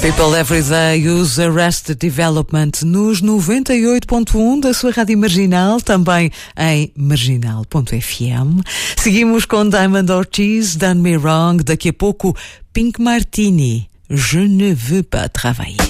People Everyday, os Arrested Development nos 98.1 da sua rádio Marginal, também em marginal.fm. Seguimos com Diamond Ortiz, Done Me Wrong, daqui a pouco Pink Martini, Je ne veux pas travailler.